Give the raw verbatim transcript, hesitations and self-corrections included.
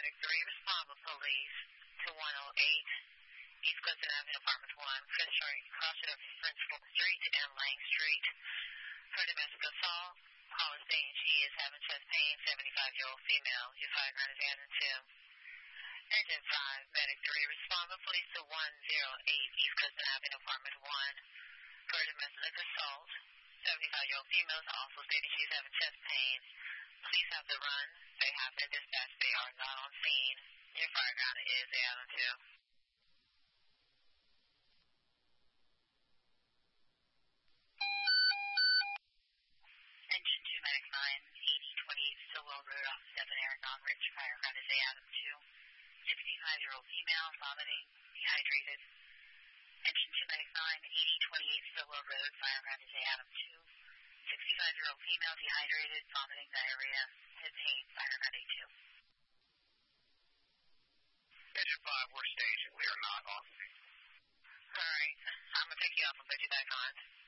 Medic three, respond with police to one oh eight East Clifton Avenue, Apartment one, Fifth Street, crossing of Principal Street and Lang Street. For domestic assault, caller saying she is having chest pain, seventy-five-year-old female. Your fire ground is Adam two. Engine five, Medic three, respond with police to one oh eight East Clifton Avenue, Apartment one. For domestic assault, seventy-five-year-old female is also stating she is having chest pain. Please have the run. They have been dispatched. They are not on scene. Your fire ground is Adam two. Engine two, Medic nine, eighty twenty-eight Stillwell Road off seven Aaron Ridge. Fire ground is Adam two. sixty-five-year-old female, vomiting, dehydrated. Engine two, Medic nine, eighty twenty-eight Stillwell Road. Fire ground is Adam two. sixty-five-year-old female, dehydrated, vomiting, diarrhea, head pain. Fire ground A two. Engine five, we're staging. We are not on. All right. I'm going to take you off and put you back on.